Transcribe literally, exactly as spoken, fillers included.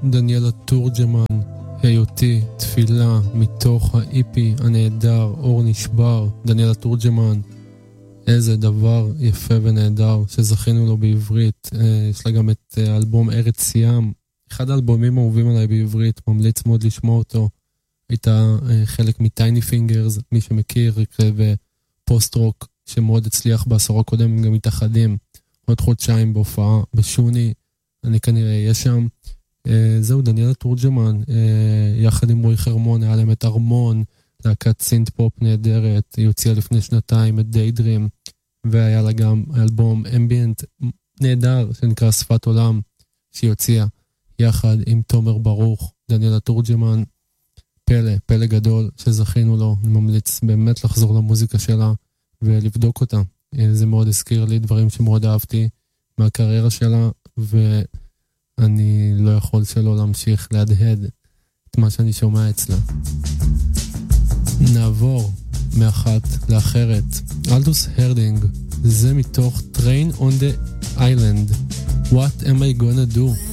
דניאלה תורג'מן, היותי, תפילה, מתוך האיפי הנהדר, אור נשבר, דניאלה תורג'מן, איזה דבר יפה ונהדר שזכינו לו בעברית. יש לה גם את האלבום ארץ סיאם, אחד האלבומים האהובים עליי בעברית, ממליץ מאוד לשמוע אותו. הייתה חלק מטייני פינגרס, מי שמכיר, ופוסט רוק שמאוד הצליח בעשור הקודם, הם גם מתאחדים עוד חודשיים בהופעה בשוני, אני כנראה אהיה שם. זהו, דניאלה תורג'מן, יחד עם רועי חרמון, היה להם את ארמון, להקת סינט פופ נהדרת, היא הוציאה לפני שנתיים את Daydream, והיה לה גם אלבום אמביאנט נהדר, שנקרא שפת עולם, שהיא הוציאה יחד עם תומר ברוך. דניאלה תורג'מן, פלא, פלא גדול שזכינו לו. אני ממליץ באמת לחזור למוזיקה שלה ולבדוק אותה. זה מאוד הזכיר לי דברים שמאוד אהבתי מהקריירה שלה, ואני לא יכול שלא להמשיך להדהד את מה שאני שומע אצלה. נעבור מאחת לאחרת. אלדוס הרדינג, זה מתוך Train on the Island. What am I gonna do?